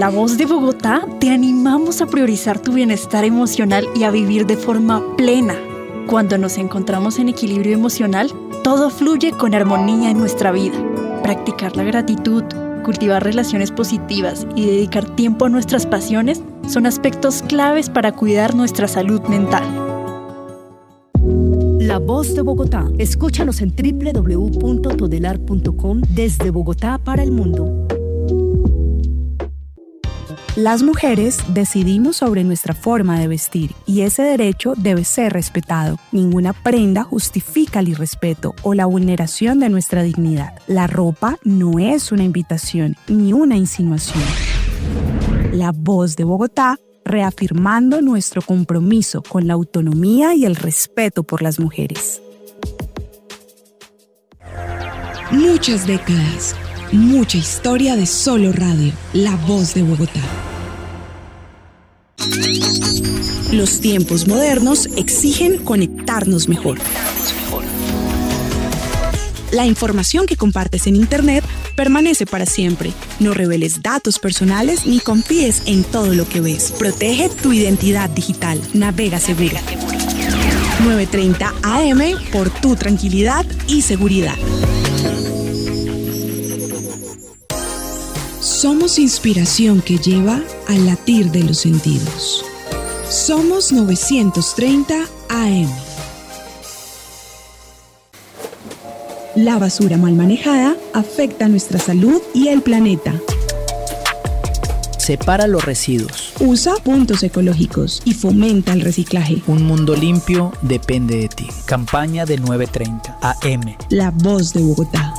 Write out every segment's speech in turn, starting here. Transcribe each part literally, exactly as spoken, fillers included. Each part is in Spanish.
La Voz de Bogotá te animamos a priorizar tu bienestar emocional y a vivir de forma plena. Cuando nos encontramos en equilibrio emocional, todo fluye con armonía en nuestra vida. Practicar la gratitud, cultivar relaciones positivas y dedicar tiempo a nuestras pasiones son aspectos claves para cuidar nuestra salud mental. La Voz de Bogotá. Escúchanos en doble u doble u doble u punto todelar punto com desde Bogotá para el mundo. Las mujeres decidimos sobre nuestra forma de vestir y ese derecho debe ser respetado. Ninguna prenda justifica el irrespeto o la vulneración de nuestra dignidad. La ropa no es una invitación ni una insinuación. La Voz de Bogotá, reafirmando nuestro compromiso con la autonomía y el respeto por las mujeres. Muchas décadas, mucha historia de solo radio, La Voz de Bogotá. Los tiempos modernos exigen conectarnos mejor. La información que compartes en Internet permanece para siempre. No reveles datos personales ni confíes en todo lo que ves. Protege tu identidad digital. Navega seguro. nueve treinta A M por tu tranquilidad y seguridad. Somos inspiración que lleva al latir de los sentidos. Somos novecientos treinta A M. La basura mal manejada afecta nuestra salud y el planeta. Separa los residuos. Usa puntos ecológicos y fomenta el reciclaje. Un mundo limpio depende de ti. Campaña de nueve treinta A M. La Voz de Bogotá.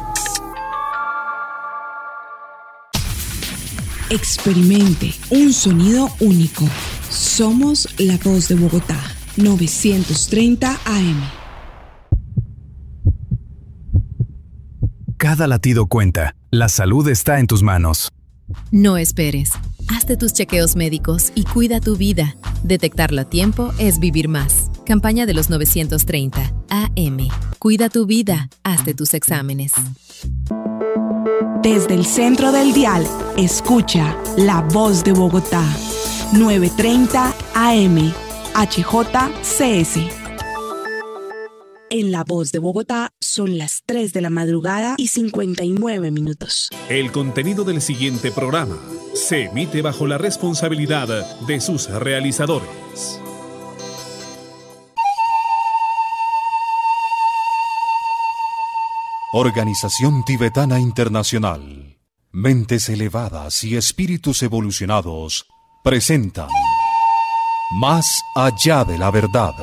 Experimente un sonido único. Somos La Voz de Bogotá. novecientos treinta A M. Cada latido cuenta. La salud está en tus manos. No esperes. Hazte tus chequeos médicos y cuida tu vida. Detectarlo a tiempo es vivir más. Campaña de los novecientos treinta A M. Cuida tu vida. Hazte tus exámenes. Desde el centro del dial, escucha La Voz de Bogotá. nueve treinta A M. H J C S. En La Voz de Bogotá son las tres de la madrugada y cincuenta y nueve minutos. El contenido del siguiente programa se emite bajo la responsabilidad de sus realizadores. Organización Tibetana Internacional. Mentes elevadas y espíritus evolucionados presentan Más allá de la verdad.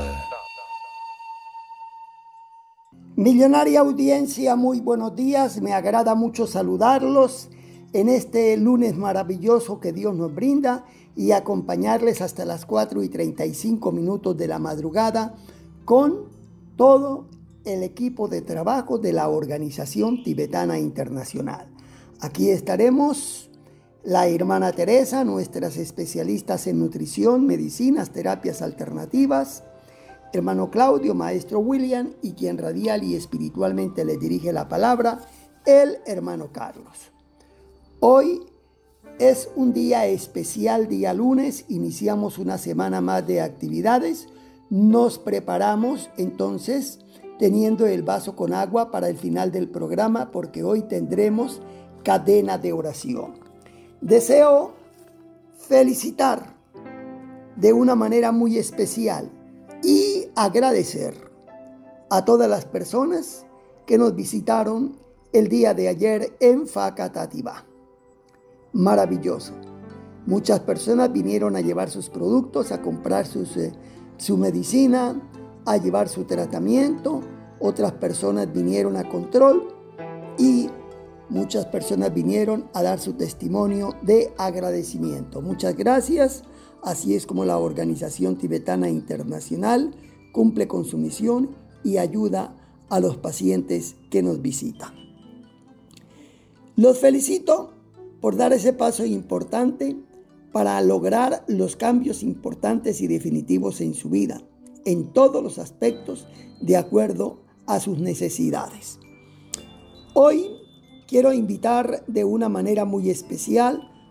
Millonaria audiencia, muy buenos días. Me agrada mucho saludarlos en este lunes maravilloso que Dios nos brinda y acompañarles hasta las cuatro y treinta y cinco minutos de la madrugada con todo el equipo de trabajo de la Organización Tibetana Internacional. Aquí estaremos la hermana Teresa, nuestras especialistas en nutrición, medicinas, terapias alternativas, hermano Claudio, maestro William, y quien radial y espiritualmente le dirige la palabra, el hermano Carlos. Hoy es un día especial, día lunes, iniciamos una semana más de actividades, nos preparamos entonces teniendo el vaso con agua para el final del programa porque hoy tendremos cadena de oración. Deseo felicitar de una manera muy especial y agradecer a todas las personas que nos visitaron el día de ayer en Facatativá. Maravilloso. Muchas personas vinieron a llevar sus productos, a comprar sus, eh, su medicina, a llevar su tratamiento. Otras personas vinieron a control y muchas personas vinieron a dar su testimonio de agradecimiento. Muchas gracias. Así es como la Organización Tibetana Internacional cumple con su misión y ayuda a los pacientes que nos visitan. Los felicito por dar ese paso importante para lograr los cambios importantes y definitivos en su vida, en todos los aspectos, de acuerdo a sus necesidades. Hoy quiero invitar de una manera muy especial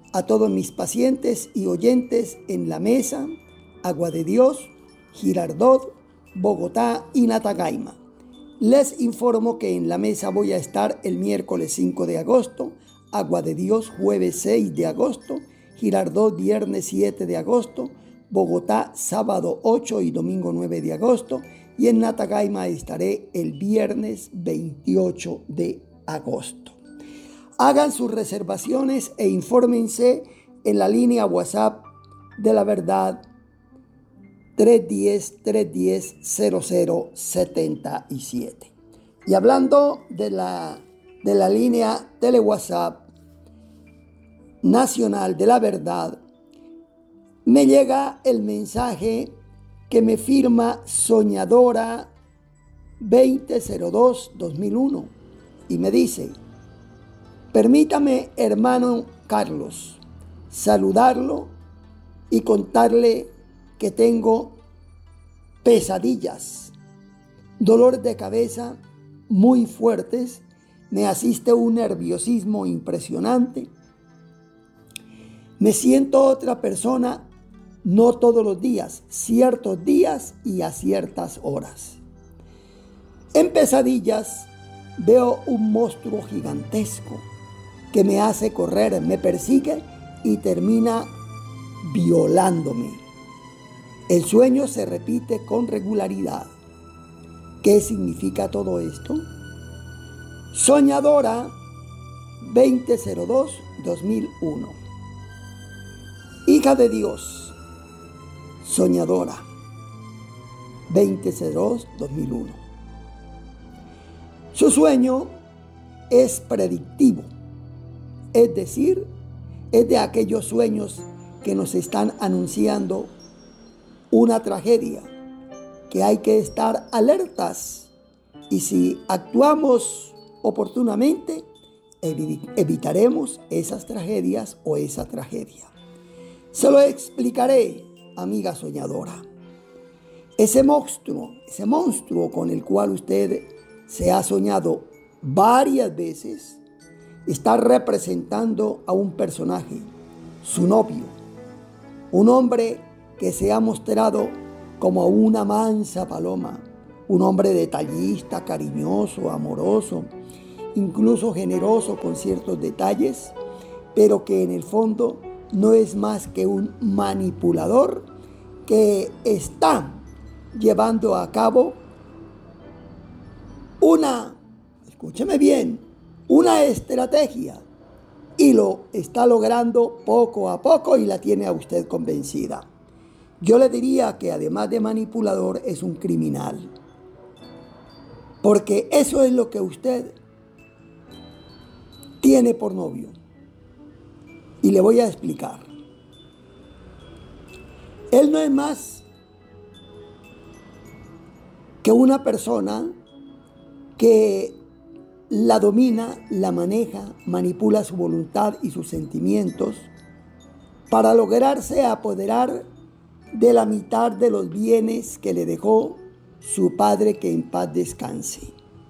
a todos mis pacientes y oyentes en La Mesa, Agua de Dios, Girardot, Bogotá y Natagaima. Les informo que en La Mesa voy a estar el miércoles cinco de agosto, Agua de Dios jueves seis de agosto, Girardot viernes siete de agosto, Bogotá sábado ocho y domingo nueve de agosto, y en Natagaima estaré el viernes veintiocho de agosto. Hagan sus reservaciones e infórmense en la línea WhatsApp de La Verdad tres uno cero, tres uno cero, cero cero siete siete. Y hablando de la, de la línea tele WhatsApp nacional de La Verdad, me llega el mensaje que me firma Soñadora veinte cero dos dos mil uno y me dice: permítame, hermano Carlos, saludarlo y contarle que tengo pesadillas, dolor de cabeza muy fuertes, me asiste un nerviosismo impresionante, me siento otra persona, no todos los días, ciertos días y a ciertas horas. En pesadillas veo un monstruo gigantesco que me hace correr, me persigue y termina violándome. El sueño se repite con regularidad. ¿Qué significa todo esto? Soñadora veinte cero dos dos mil uno. Hija de Dios, Soñadora veinte cero dos dos mil uno. Su sueño es predictivo, es decir, es de aquellos sueños que nos están anunciando una tragedia, que hay que estar alertas y si actuamos oportunamente, evitaremos esas tragedias o esa tragedia. Se lo explicaré, amiga soñadora. Ese monstruo, ese monstruo con el cual usted se ha soñado varias veces, está representando a un personaje, su novio, un hombre que se ha mostrado como una mansa paloma, un hombre detallista, cariñoso, amoroso, incluso generoso con ciertos detalles, pero que en el fondo no es más que un manipulador que está llevando a cabo una, escúcheme bien, una estrategia y lo está logrando poco a poco y la tiene a usted convencida. Yo le diría que además de manipulador es un criminal, porque eso es lo que usted tiene por novio. Y le voy a explicar. Él no es más que una persona que la domina, la maneja, manipula su voluntad y sus sentimientos para lograrse apoderar de la mitad de los bienes que le dejó su padre, que en paz descanse.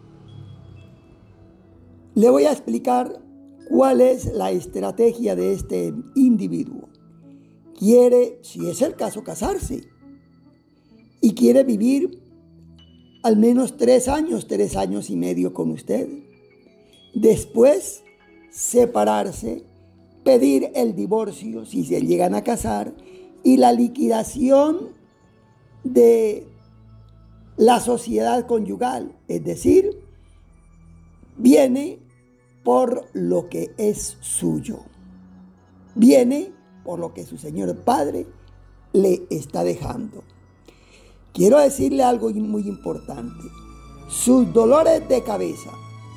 Le voy a explicar cuál es la estrategia de este individuo. Quiere, si es el caso, casarse y quiere vivir al menos tres años, tres años y medio con usted. Después, separarse, pedir el divorcio si se llegan a casar y la liquidación de la sociedad conyugal, es decir, viene por lo que es suyo, viene por lo que su señor padre le está dejando. Quiero decirle algo muy importante. Sus dolores de cabeza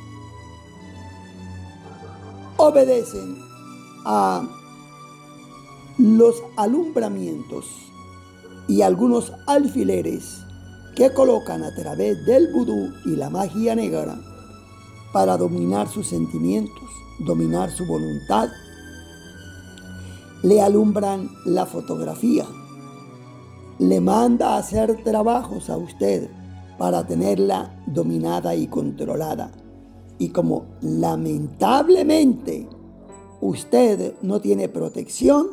obedecen a los alumbramientos y algunos alfileres que colocan a través del vudú y la magia negra para dominar sus sentimientos, dominar su voluntad. Le alumbran la fotografía, le manda a hacer trabajos a usted para tenerla dominada y controlada. Y como lamentablemente usted no tiene protección,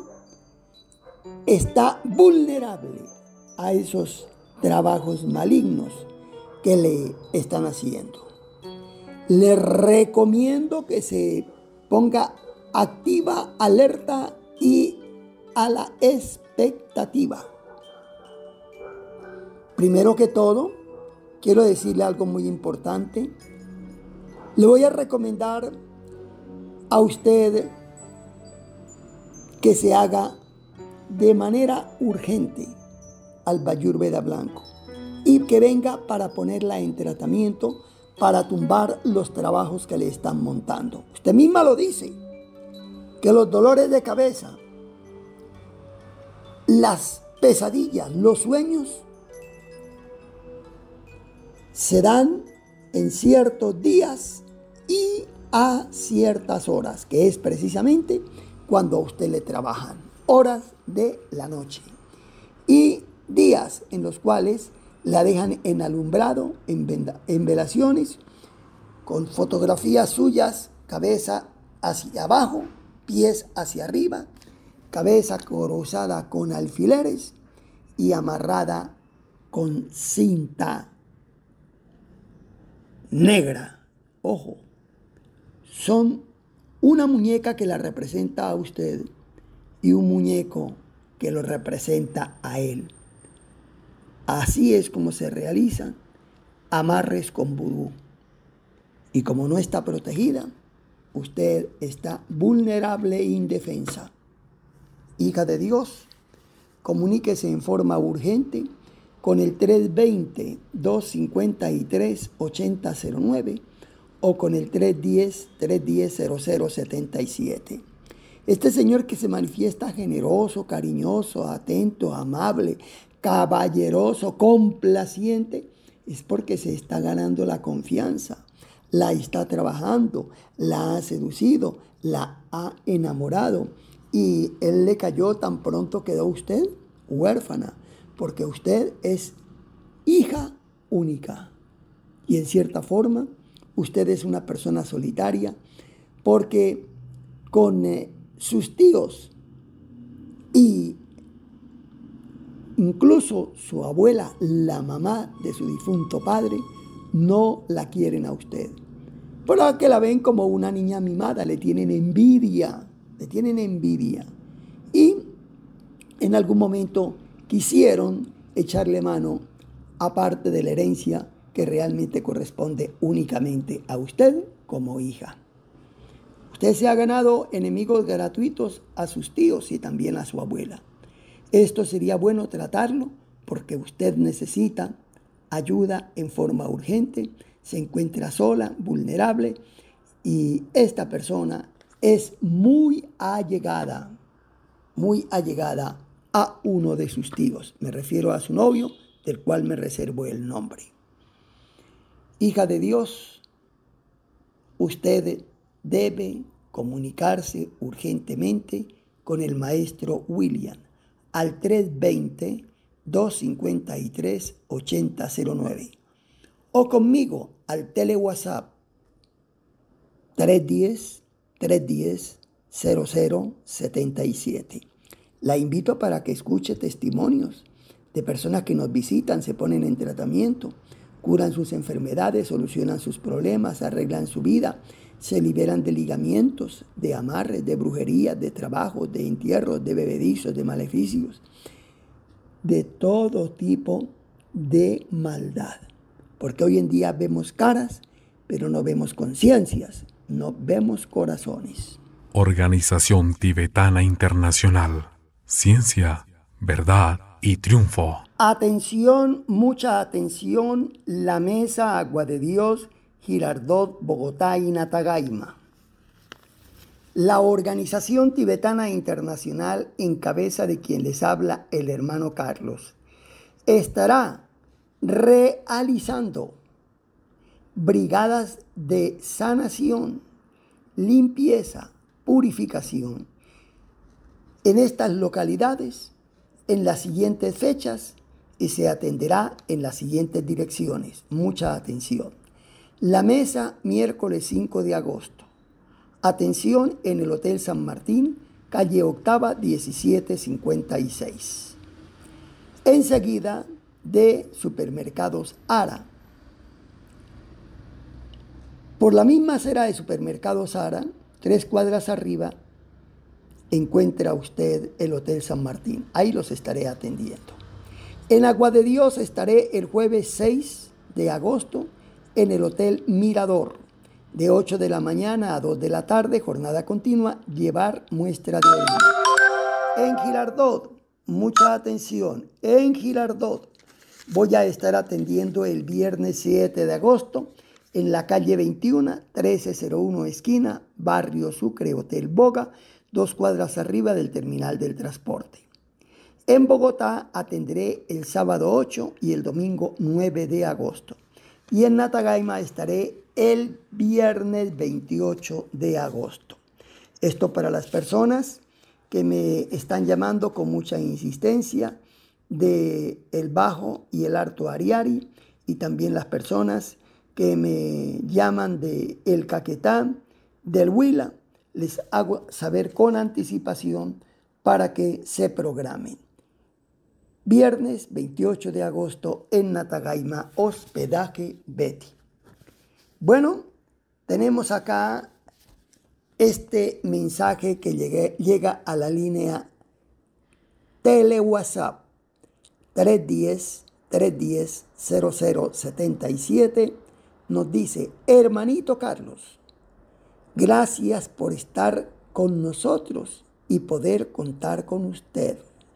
está vulnerable a esos trabajos malignos que le están haciendo. Le recomiendo que se ponga activa, alerta y a la expectativa. Primero que todo, quiero decirle algo muy importante. Le voy a recomendar a usted que se haga de manera urgente al Ayurveda blanco y que venga para ponerla en tratamiento para tumbar los trabajos que le están montando. Usted misma lo dice, que los dolores de cabeza, las pesadillas, los sueños se dan en ciertos días y a ciertas horas, que es precisamente cuando a usted le trabajan, horas de la noche, y días en los cuales la dejan en alumbrado, en, venda, en velaciones, con fotografías suyas, cabeza hacia abajo, pies hacia arriba, cabeza cruzada con alfileres y amarrada con cinta negra. Ojo, son una muñeca que la representa a usted y un muñeco que lo representa a él. Así es como se realizan amarres con vudú. Y como no está protegida, usted está vulnerable e indefensa. Hija de Dios, comuníquese en forma urgente con el tres dos cero, dos cinco tres, ocho cero cero nueve o con el tres uno cero, tres uno cero, cero cero siete siete. Este señor que se manifiesta generoso, cariñoso, atento, amable, caballeroso, complaciente, es porque se está ganando la confianza, la está trabajando, la ha seducido, la ha enamorado y él le cayó tan pronto quedó usted huérfana, porque usted es hija única y en cierta forma usted es una persona solitaria porque con eh, sus tíos y incluso su abuela, la mamá de su difunto padre, no la quieren a usted. Pero que la ven como una niña mimada, le tienen envidia, le tienen envidia. Y en algún momento quisieron echarle mano a parte de la herencia que realmente corresponde únicamente a usted como hija. Usted se ha ganado enemigos gratuitos a sus tíos y también a su abuela. Esto sería bueno tratarlo porque usted necesita ayuda en forma urgente, se encuentra sola, vulnerable y esta persona es muy allegada, muy allegada a uno de sus tíos. Me refiero a su novio, del cual me reservo el nombre. Hija de Dios, usted debe comunicarse urgentemente con el maestro William al tres dos cero, dos cinco tres, ocho cero cero nueve o conmigo al tele WhatsApp tres uno cero, tres uno cero, cero cero siete siete. La invito para que escuche testimonios de personas que nos visitan, se ponen en tratamiento, curan sus enfermedades, solucionan sus problemas, arreglan su vida, se liberan de ligamientos, de amarres, de brujerías, de trabajos, de entierros, de bebedizos, de maleficios, de todo tipo de maldad. Porque hoy en día vemos caras, pero no vemos conciencias, no vemos corazones. Organización Tibetana Internacional. Ciencia, verdad y triunfo. Atención, mucha atención, la Mesa Agua de Dios, Girardot, Bogotá y Natagaima. La Organización Tibetana Internacional, en cabeza de quien les habla el hermano Carlos, estará realizando brigadas de sanación, limpieza, purificación en estas localidades en las siguientes fechas y se atenderá en las siguientes direcciones. Mucha atención. La mesa, miércoles cinco de agosto, Atención en el Hotel San Martín, calle Octava, diecisiete cincuenta y seis. Enseguida de Supermercados Ara. Por la misma acera de Supermercados Ara, tres cuadras arriba, encuentra usted el Hotel San Martín. Ahí los estaré atendiendo. En Agua de Dios estaré el jueves seis de agosto en el Hotel Mirador, de ocho de la mañana a dos de la tarde, jornada continua, llevar muestra de orina. En Girardot, mucha atención, en Girardot voy a estar atendiendo el viernes siete de agosto en la calle veintiuno, trece cero uno esquina, Barrio Sucre, Hotel Boga, dos cuadras arriba del terminal del transporte. En Bogotá atenderé el sábado ocho y el domingo nueve de agosto. Y en Natagaima estaré el viernes veintiocho de agosto. Esto para las personas que me están llamando con mucha insistencia de el Bajo y el Alto Ariari, y también las personas que me llaman de El Caquetá, del Huila. Les hago saber con anticipación para que se programen. Viernes veintiocho de agosto en Natagaima, hospedaje Betty. Bueno, tenemos acá este mensaje que llegue, llega a la línea Tele WhatsApp tres uno cero, tres uno cero, cero cero siete siete. Nos dice: hermanito Carlos, gracias por estar con nosotros y poder contar con usted.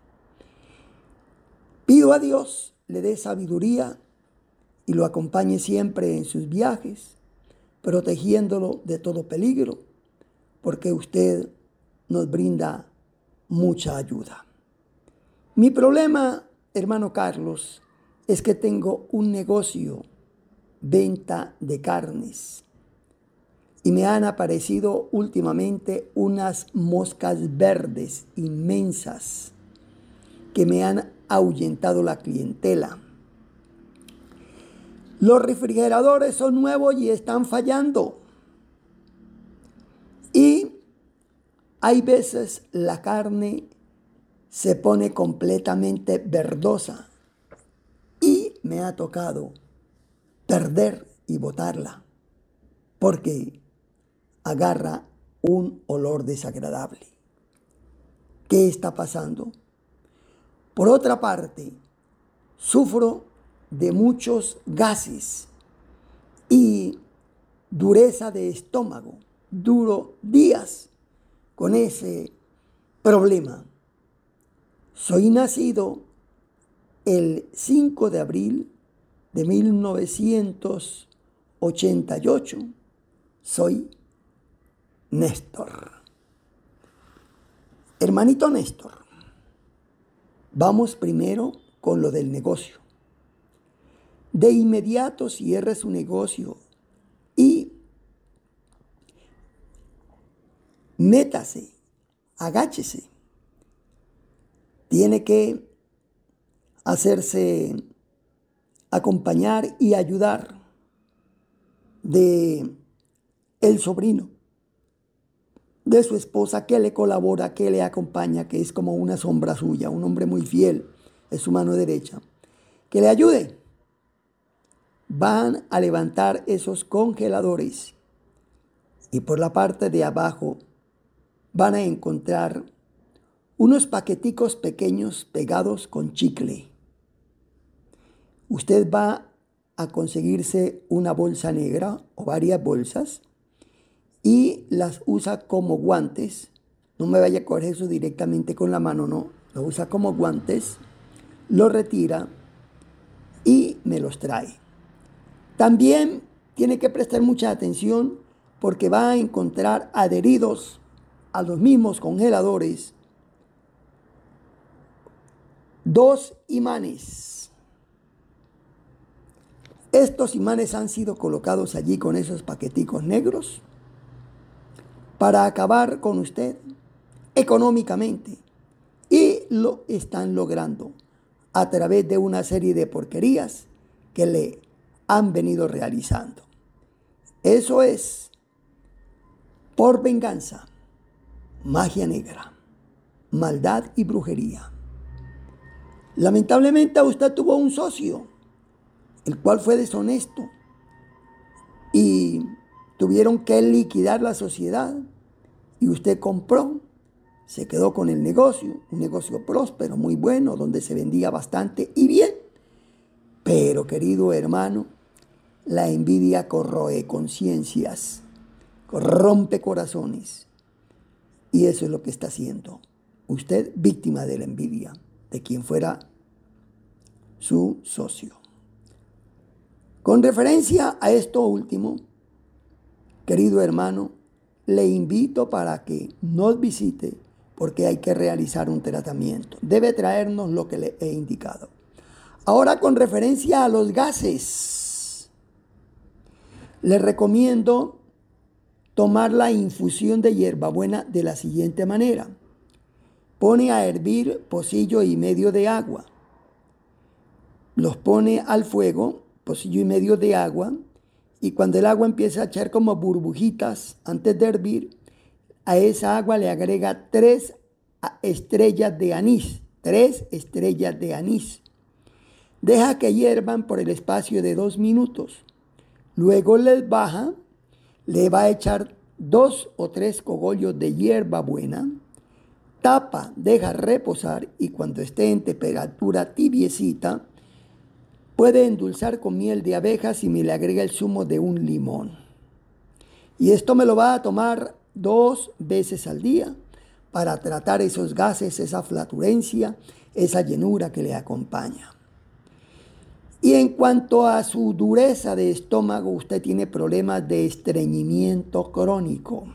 Pido a Dios le dé sabiduría y lo acompañe siempre en sus viajes, protegiéndolo de todo peligro, porque usted nos brinda mucha ayuda. Mi problema, hermano Carlos, es que tengo un negocio, venta de carnes, y me han aparecido últimamente unas moscas verdes inmensas que me han ahuyentado la clientela. Los refrigeradores son nuevos y están fallando. Y hay veces la carne se pone completamente verdosa y me ha tocado perder y botarla porque agarra un olor desagradable. ¿Qué está pasando? Por otra parte, sufro de muchos gases y dureza de estómago. Duro días con ese problema. Soy nacido el cinco de abril de mil novecientos ochenta y ocho. Soy Néstor. Hermanito Néstor, vamos primero con lo del negocio. De inmediato cierre su negocio y métase, agáchese. Tiene que hacerse acompañar y ayudar de el sobrino, de su esposa, que le colabora, que le acompaña, que es como una sombra suya, un hombre muy fiel, es su mano derecha, que le ayude. Van a levantar esos congeladores y por la parte de abajo van a encontrar unos paqueticos pequeños pegados con chicle. Usted va a conseguirse una bolsa negra o varias bolsas y las usa como guantes. No me vaya a coger eso directamente con la mano, no. Lo usa como guantes, lo retira y me los trae. También tiene que prestar mucha atención porque va a encontrar adheridos a los mismos congeladores dos imanes. Estos imanes han sido colocados allí con esos paqueticos negros para acabar con usted económicamente, y lo están logrando a través de una serie de porquerías que le han venido realizando. Eso es por venganza, magia negra, maldad y brujería. Lamentablemente usted tuvo un socio, el cual fue deshonesto, y tuvieron que liquidar la sociedad, y usted compró, se quedó con el negocio, un negocio próspero, muy bueno, donde se vendía bastante y bien. Pero, querido hermano, la envidia corroe conciencias, corrompe corazones, y eso es lo que está haciendo usted, víctima de la envidia de quien fuera su socio. Con referencia a esto último, querido hermano, le invito para que nos visite, porque hay que realizar un tratamiento. Debe traernos lo que le he indicado. Ahora, con referencia a los gases, le recomiendo tomar la infusión de hierbabuena de la siguiente manera. Pone a hervir pocillo y medio de agua. Los pone al fuego, pocillo y medio de agua, y cuando el agua empieza a echar como burbujitas antes de hervir, a esa agua le agrega tres estrellas de anís, tres estrellas de anís. Deja que hiervan por el espacio de dos minutos. Luego les baja, le va a echar dos o tres cogollos de hierbabuena, tapa, deja reposar, y cuando esté en temperatura tibiecita, puede endulzar con miel de abejas y me le agrega el zumo de un limón. Y esto me lo va a tomar dos veces al día para tratar esos gases, esa flatulencia, esa llenura que le acompaña. Y en cuanto a su dureza de estómago, usted tiene problemas de estreñimiento crónico.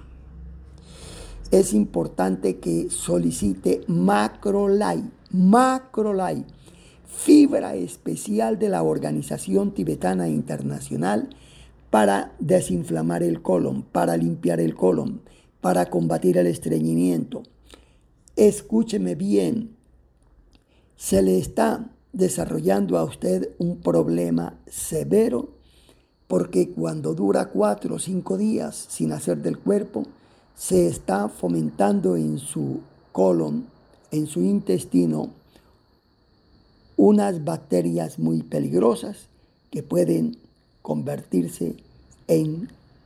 Es importante que solicite Macrolide, Macrolide, fibra especial de la Organización Tibetana Internacional para desinflamar el colon, para limpiar el colon, para combatir el estreñimiento. Escúcheme bien, se le está desarrollando a usted un problema severo, porque cuando dura cuatro o cinco días sin hacer del cuerpo, se está fomentando en su colon, en su intestino, unas bacterias muy peligrosas que pueden convertirse en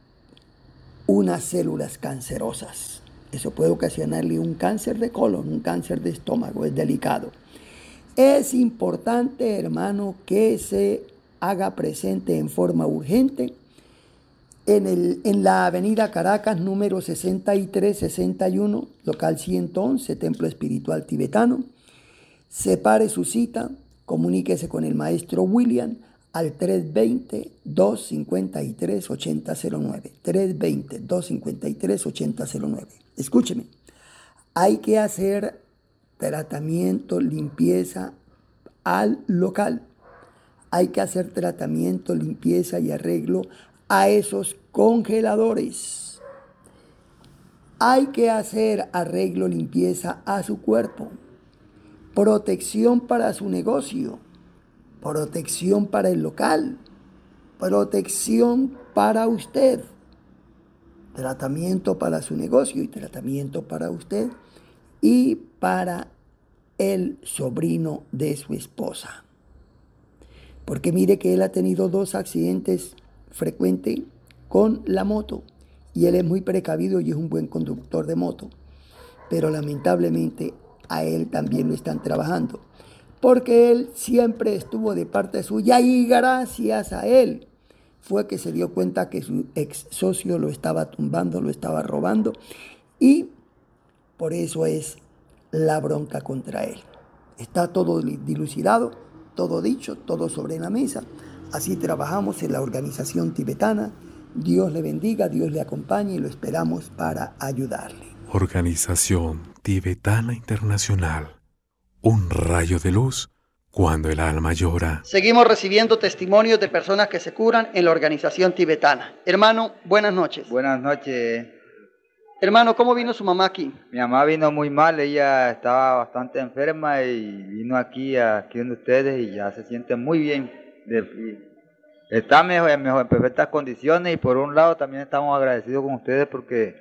unas células cancerosas. Eso puede ocasionarle un cáncer de colon, un cáncer de estómago, es delicado. Es importante, hermano, que se haga presente en forma urgente en, el, en la avenida Caracas, número sesenta y tres sesenta y uno, local ciento once, Templo Espiritual Tibetano. Separe su cita, comuníquese con el maestro William al tres veinte, dos cincuenta y tres, ochenta cero nueve. tres veinte, dos cincuenta y tres, ochenta cero nueve. Escúcheme, hay que hacer tratamiento, limpieza al local. Hay que hacer tratamiento, limpieza y arreglo a esos congeladores. Hay que hacer arreglo, limpieza a su cuerpo. Protección para su negocio. Protección para el local. Protección para usted. Tratamiento para su negocio y tratamiento para usted y para el sobrino de su esposa. Porque mire que él ha tenido dos accidentes frecuentes con la moto y él es muy precavido y es un buen conductor de moto. Pero lamentablemente a él también lo están trabajando, porque él siempre estuvo de parte suya y gracias a él fue que se dio cuenta que su ex socio lo estaba tumbando, lo estaba robando, y por eso es la bronca contra él. Está todo dilucidado, todo dicho, todo sobre la mesa. Así trabajamos en la organización tibetana. Dios le bendiga, Dios le acompañe y lo esperamos para ayudarle. Organización Tibetana Internacional. Un rayo de luz cuando el alma llora. Seguimos recibiendo testimonios de personas que se curan en la organización tibetana. Hermano, buenas noches. Buenas noches. Hermano, ¿cómo vino su mamá aquí? Mi mamá vino muy mal, ella estaba bastante enferma y vino aquí, aquí donde ustedes, y ya se siente muy bien. Está mejor, mejor, en perfectas condiciones, y por un lado también estamos agradecidos con ustedes porque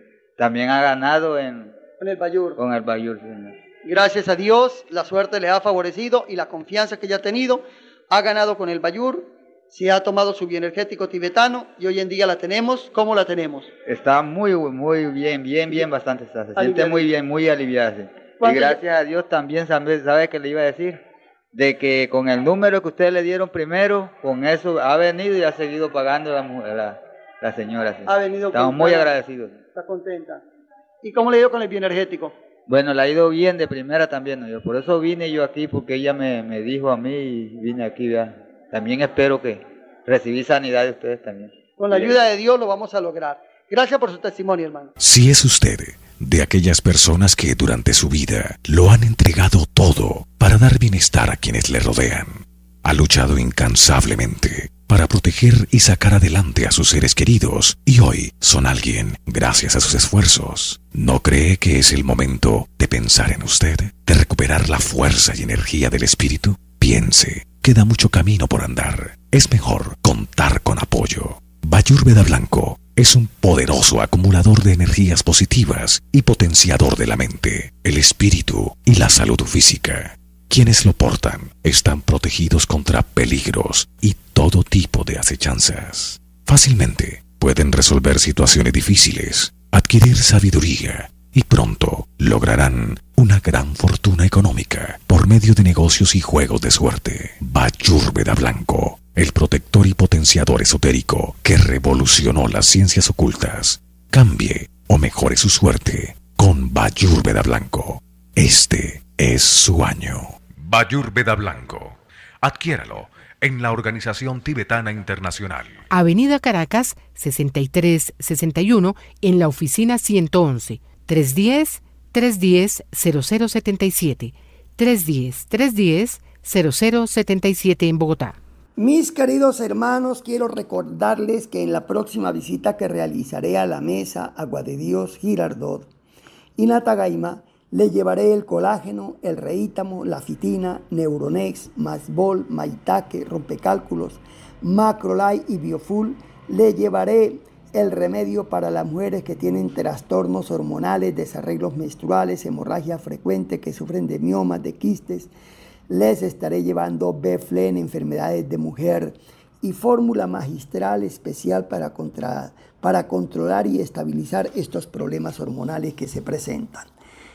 también ha ganado en, con el Bayur. Con el Bayur, señor. Gracias a Dios, la suerte le ha favorecido y la confianza que ella ha tenido, ha ganado con el Bayur, se ha tomado su bioenergético tibetano y hoy en día la tenemos. ¿Cómo la tenemos? Está muy, muy bien, bien, bien, bastante está. Se siente muy bien, muy aliviada. Sí. Y gracias a Dios también, ¿sabe, sabe qué le iba a decir? De que con el número que ustedes le dieron primero, con eso ha venido y ha seguido pagando la, la, la señora. Sí. Ha venido. Estamos muy agradecidos. Está contenta. ¿Y cómo le ha ido con el bioenergético? Bueno, le ha ido bien de primera también, ¿no? Yo, por eso vine yo aquí, porque ella me, me dijo a mí y vine aquí, ¿verdad? También espero que recibí sanidad de ustedes también. Con la ayuda de Dios lo vamos a lograr. Gracias por su testimonio, hermano. Si es usted de aquellas personas que durante su vida lo han entregado todo para dar bienestar a quienes le rodean, ha luchado incansablemente para proteger y sacar adelante a sus seres queridos y hoy son alguien gracias a sus esfuerzos, ¿no cree que es el momento de pensar en usted, de recuperar la fuerza y energía del espíritu? Piense, queda mucho camino por andar. Es mejor contar con apoyo. Bayurveda Blanco es un poderoso acumulador de energías positivas y potenciador de la mente, el espíritu y la salud física. Quienes lo portan están protegidos contra peligros y todo tipo de acechanzas. Fácilmente pueden resolver situaciones difíciles, adquirir sabiduría y pronto lograrán una gran fortuna económica por medio de negocios y juegos de suerte. Bayurveda Blanco, el protector y potenciador esotérico que revolucionó las ciencias ocultas. Cambie o mejore su suerte con Bayurveda Blanco. Este es su año. Bayurveda Blanco. Adquiéralo en la Organización Tibetana Internacional. Avenida Caracas, sesenta y tres sesenta y uno, en la oficina ciento once. tres uno cero, tres uno cero, cero cero siete siete. tres uno cero, tres uno cero, cero cero siete siete en Bogotá. Mis queridos hermanos, quiero recordarles que en la próxima visita que realizaré a la mesa Agua de Dios, Girardot y Natagaima, le llevaré el colágeno, el reítamo, la fitina, Neuronex, Masbol, Maitake, rompecálculos, Macrolite y Biofull. Le llevaré el remedio para las mujeres que tienen trastornos hormonales, desarreglos menstruales, hemorragia frecuente, que sufren de miomas, de quistes. Les estaré llevando Beflen, enfermedades de mujer, y fórmula magistral especial para, contra, para controlar y estabilizar estos problemas hormonales que se presentan.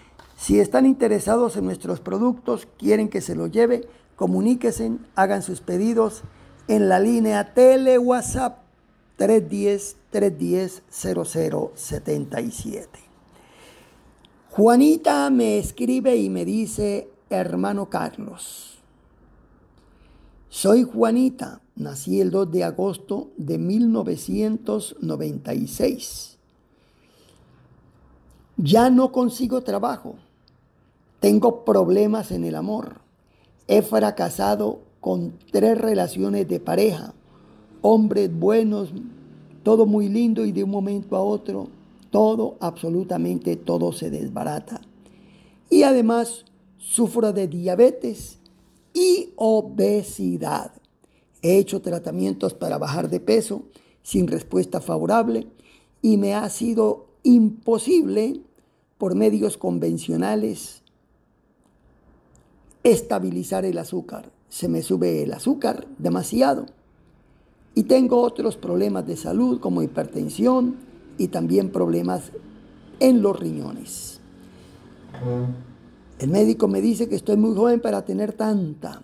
Si están interesados en nuestros productos, quieren que se los lleve, comuníquense, hagan sus pedidos en la línea Tele WhatsApp tres uno cero, tres uno cero, cero cero siete siete. Juanita me escribe y me dice: hermano Carlos, soy Juanita, nací el dos de agosto de mil novecientos noventa y seis. Ya no consigo trabajo, tengo problemas en el amor, he fracasado con tres relaciones de pareja, hombres buenos, todo muy lindo, y de un momento a otro, todo, absolutamente todo se desbarata. Y además sufro de diabetes y obesidad. He hecho tratamientos para bajar de peso sin respuesta favorable y me ha sido imposible por medios convencionales estabilizar el azúcar. Se me sube el azúcar demasiado y tengo otros problemas de salud como hipertensión y también problemas en los riñones. El médico me dice que estoy muy joven para tener tanta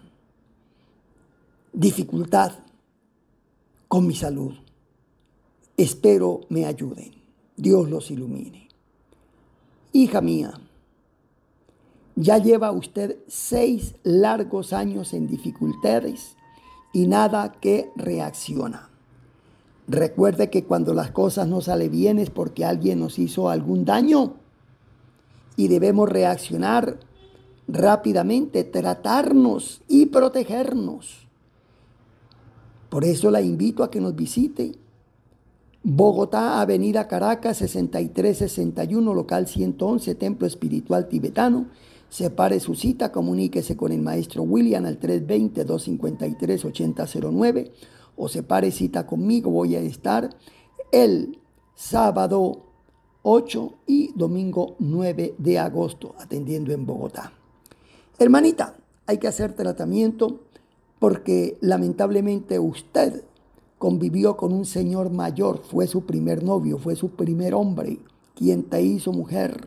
dificultad con mi salud. Espero me ayuden. Dios los ilumine. Hija mía, ya lleva usted seis largos años en dificultades y nada que reacciona. Recuerde que cuando las cosas no salen bien es porque alguien nos hizo algún daño y debemos reaccionar rápidamente, tratarnos y protegernos. Por eso la invito a que nos visite. Bogotá, Avenida Caracas, sesenta y tres sesenta y uno, local ciento once, Templo Espiritual Tibetano. Separe su cita, comuníquese con el maestro William al tres dos cero, dos cinco tres, ocho cero cero nueve o separe cita conmigo. Voy a estar el sábado ocho y domingo nueve de agosto, atendiendo en Bogotá. Hermanita, hay que hacer tratamiento porque lamentablemente usted convivió con un señor mayor, fue su primer novio, fue su primer hombre, quien te hizo mujer.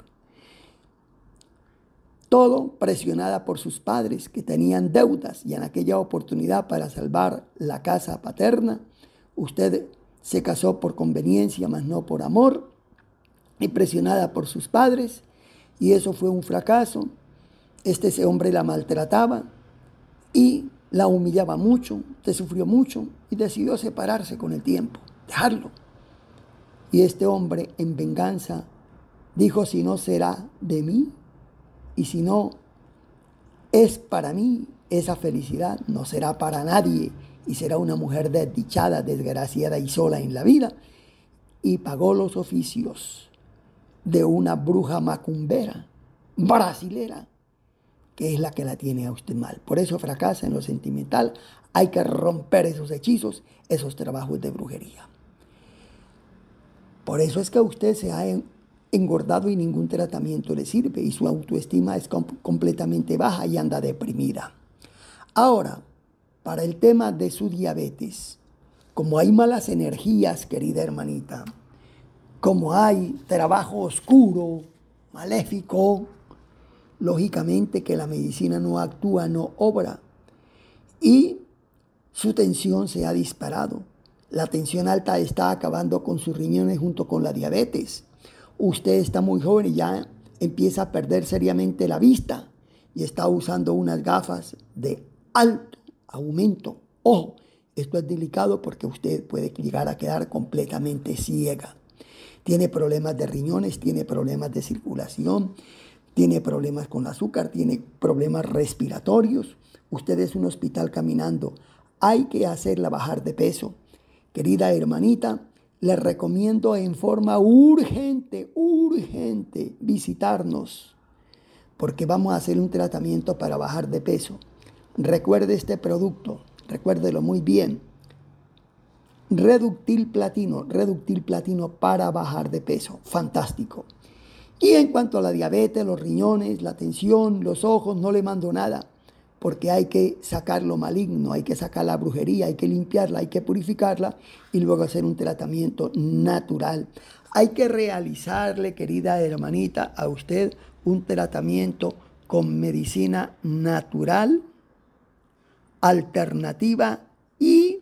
Todo presionada por sus padres que tenían deudas y en aquella oportunidad para salvar la casa paterna, usted se casó por conveniencia, mas no por amor, y presionada por sus padres, y eso fue un fracaso. Este ese hombre la maltrataba y la humillaba mucho, te sufrió mucho y decidió separarse con el tiempo, dejarlo. Y este hombre en venganza dijo, si no será de mí, y si no es para mí, esa felicidad no será para nadie y será una mujer desdichada, desgraciada y sola en la vida. Y pagó los oficios de una bruja macumbera, brasilera, que es la que la tiene a usted mal. Por eso fracasa en lo sentimental. Hay que romper esos hechizos, esos trabajos de brujería. Por eso es que usted se ha engordado y ningún tratamiento le sirve y su autoestima es com- completamente baja y anda deprimida. Ahora, para el tema de su diabetes, como hay malas energías, querida hermanita, como hay trabajo oscuro, maléfico, lógicamente que la medicina no actúa, no obra, y su tensión se ha disparado. La tensión alta está acabando con sus riñones junto con la diabetes. Usted está muy joven y ya empieza a perder seriamente la vista y está usando unas gafas de alto aumento. Ojo, esto es delicado porque usted puede llegar a quedar completamente ciega. Tiene problemas de riñones, tiene problemas de circulación, tiene problemas con el azúcar, tiene problemas respiratorios. Usted es un hospital caminando. Hay que hacerla bajar de peso. Querida hermanita, les recomiendo en forma urgente, urgente, visitarnos, porque vamos a hacer un tratamiento para bajar de peso. Recuerde este producto, recuérdelo muy bien. Reductil Platino, Reductil Platino para bajar de peso, fantástico. Y en cuanto a la diabetes, los riñones, la tensión, los ojos, no le mando nada, porque hay que sacar lo maligno, hay que sacar la brujería, hay que limpiarla, hay que purificarla y luego hacer un tratamiento natural. Hay que realizarle, querida hermanita, a usted un tratamiento con medicina natural, alternativa y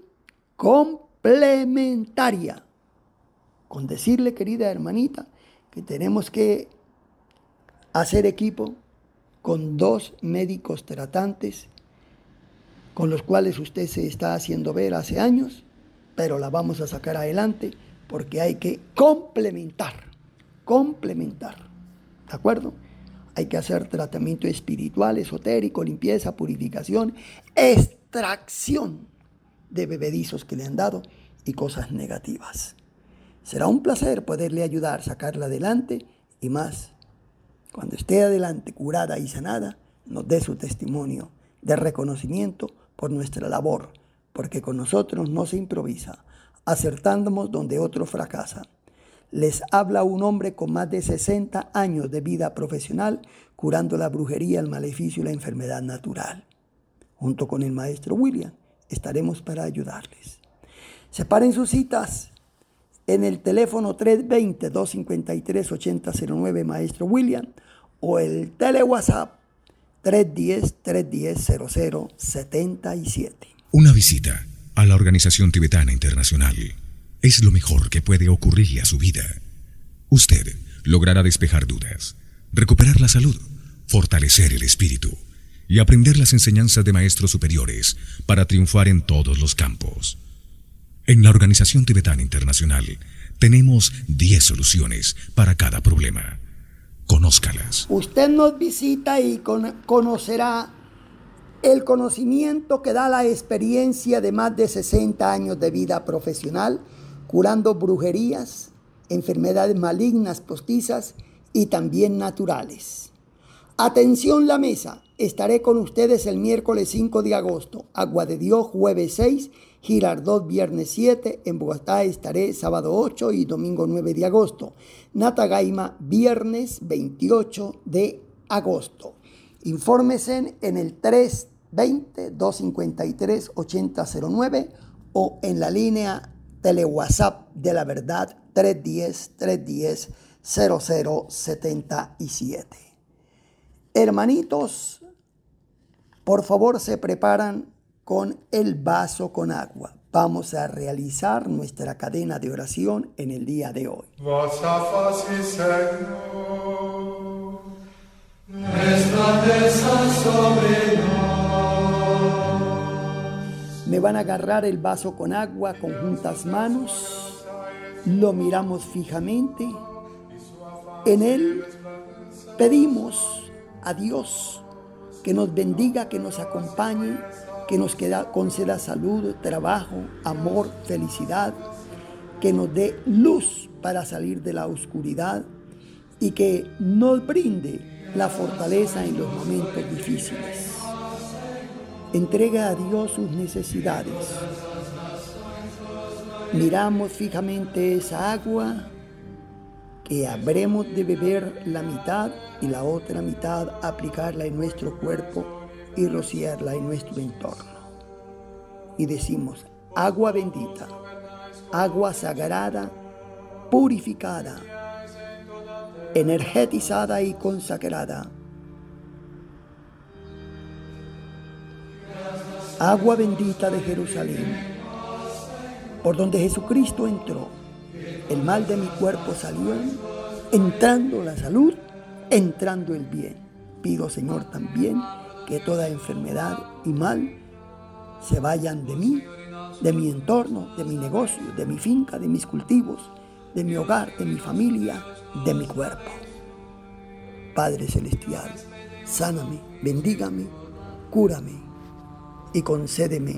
complementaria. Con decirle, querida hermanita, que tenemos que hacer equipo con dos médicos tratantes con los cuales usted se está haciendo ver hace años, pero la vamos a sacar adelante porque hay que complementar, complementar, ¿de acuerdo? Hay que hacer tratamiento espiritual, esotérico, limpieza, purificación, extracción de bebedizos que le han dado y cosas negativas. Será un placer poderle ayudar, sacarla adelante y más. Cuando esté adelante, curada y sanada, nos dé su testimonio de reconocimiento por nuestra labor, porque con nosotros no se improvisa, acertamos donde otro fracasa. Les habla un hombre con más de sesenta años de vida profesional, curando la brujería, el maleficio y la enfermedad natural. Junto con el maestro William, estaremos para ayudarles. Separen sus citas en el teléfono tres dos cero, dos cinco tres, ocho cero cero nueve, maestro William, o el tele WhatsApp tres uno cero, tres uno cero, cero cero siete siete. Una visita a la Organización Tibetana Internacional es lo mejor que puede ocurrirle a su vida. Usted logrará despejar dudas, recuperar la salud, fortalecer el espíritu y aprender las enseñanzas de maestros superiores para triunfar en todos los campos. En la Organización Tibetana Internacional tenemos diez soluciones para cada problema. Conózcalas. Usted nos visita y con- conocerá el conocimiento que da la experiencia de más de sesenta años de vida profesional, curando brujerías, enfermedades malignas postizas y también naturales. Atención la mesa. Estaré con ustedes el miércoles cinco de agosto. Agua de Dios jueves seis. Girardot viernes siete. En Bogotá estaré sábado ocho y domingo nueve de agosto. Natagaima viernes veintiocho de agosto. Infórmese en el tres veinte, dos cincuenta y tres, ochenta cero nueve o en la línea tele WhatsApp de la verdad tres diez, tres diez, cero cero setenta y siete. Hermanitos, por favor se preparan con el vaso con agua. Vamos a realizar nuestra cadena de oración en el día de hoy. Me van a agarrar el vaso con agua con juntas manos, lo miramos fijamente, en él pedimos a Dios que nos bendiga, que nos acompañe, que nos conceda salud, trabajo, amor, felicidad, que nos dé luz para salir de la oscuridad y que nos brinde la fortaleza en los momentos difíciles. Entrega a Dios sus necesidades. Miramos fijamente esa agua que habremos de beber la mitad y la otra mitad aplicarla en nuestro cuerpo y rociarla en nuestro entorno. Y decimos, agua bendita, agua sagrada, purificada, energetizada y consagrada. Agua bendita de Jerusalén, por donde Jesucristo entró, el mal de mi cuerpo salió, entrando la salud, entrando el bien. Pido, Señor, también que toda enfermedad y mal se vayan de mí, de mi entorno, de mi negocio, de mi finca, de mis cultivos, de mi hogar, de mi familia, de mi cuerpo. Padre Celestial, sáname, bendígame, cúrame y concédeme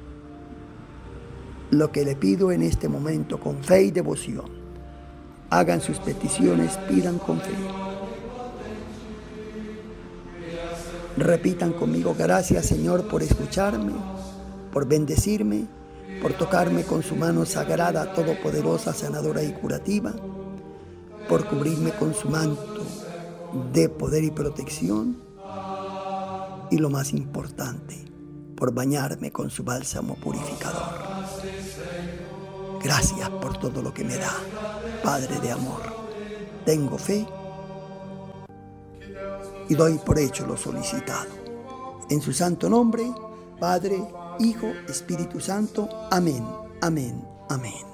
lo que le pido en este momento con fe y devoción. Hagan sus peticiones, pidan con fe. Repitan conmigo, gracias Señor por escucharme, por bendecirme, por tocarme con su mano sagrada, todopoderosa, sanadora y curativa, por cubrirme con su manto de poder y protección, y lo más importante, por bañarme con su bálsamo purificador. Gracias por todo lo que me da, Padre de amor. Tengo fe y doy por hecho lo solicitado. En su santo nombre, Padre, Hijo, Espíritu Santo. Amén, amén, amén.